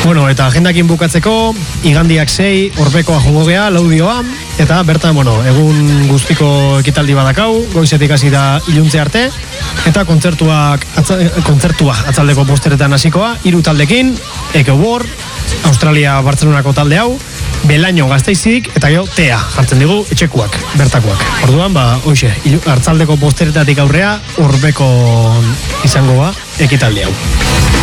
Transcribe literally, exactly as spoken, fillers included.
Bueno, eta agendakin bukatzeko, igandiak sei, orbekoa jongo gea, laudioa, eta bertan, bueno, egun guztiko ekitaldi badakau, goizetik hasi da iluntze arte, eta kontzertuak, atza, kontzertua atzaldeko posteretan hasikoa, hiru taldekin, Ekebor, Australia Bartzelonako talde hau, Belaino Gasteizik, eta gero Tea, jartzen digu etxekuak, bertakoak. Orduan, ba, hoxe, hartzaldeko posteretatik aurrea, orbeko izango ba, ekitaldi hau.